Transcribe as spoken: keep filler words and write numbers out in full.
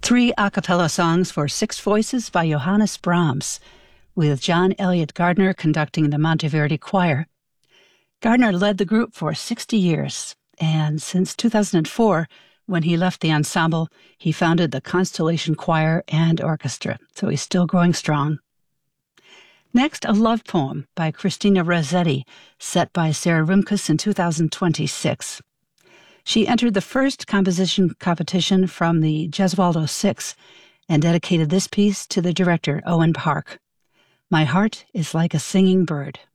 three a cappella songs for six voices by Johannes Brahms, with John Elliott Gardner conducting the Monteverdi Choir. Gardner led the group for sixty years, and since two thousand four, when he left the ensemble, he founded the Constellation Choir and Orchestra, so he's still growing strong. Next, a love poem by Christina Rossetti, set by Sarah Rimkus in two thousand twenty-six. She entered the first composition competition from the Gesualdo Six and dedicated this piece to the director, Owen Park. My heart is like a singing bird.